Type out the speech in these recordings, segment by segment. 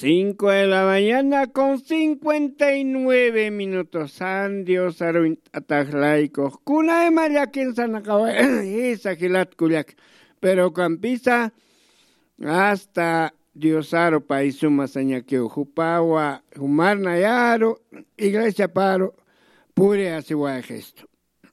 5 de la mañana con 59 minutos. San Dios aruin atajlaicos. Kuna de maya quien sanacaba. Esa gilat culiac. Pero campisa hasta Diosaro paisuma sañaqueo. Jupawa, Jumar Nayaro, Iglesia Paro, pure hace gesto.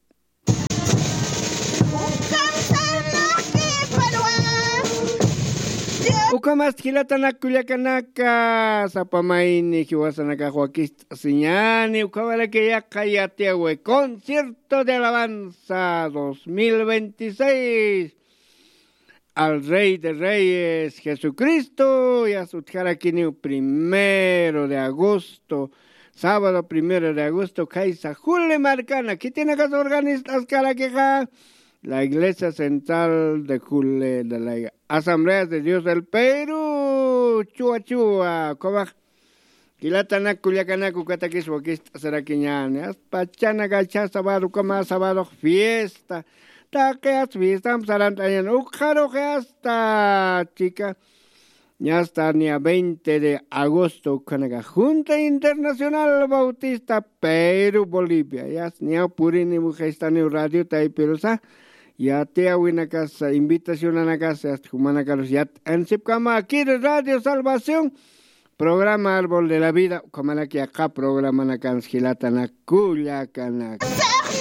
Ukamas hilatana kuliakanaka sapamaini hiwasanaka Joaquista Siñani ukawala que ya cállate güey. Concierto de alabanza 2026 al Rey de Reyes Jesucristo y a su tjaraquini 1 de agosto, sábado 1 de agosto, Caiza Jule Marcana. ¿Qué tiene que organizar cara queja? La Iglesia Central de Jule, de la Asamblea de Dios del Perú, Chua Chua, Cobaj, Quilatana, Culiacanacu, Cataquishuaquista, Seraquiñane, Aspachana, Gacha, sábado, coma, sábado, fiesta, taqueas, fiesta, Sarantañan, Ujaro, que hasta, chica, ya está ni a 20 de agosto, Canaga, Junta Internacional Bautista, Perú, Bolivia, ya ni a Purini, Mujesta, ni Radio, Taipirusa, ya te hago una casa, invitación a la casa, hasta Humana Carlos, ya en Sipcama, aquí de Radio Salvación, programa Árbol de la Vida, como la que acá programa la cansquilata, na Culiacanac.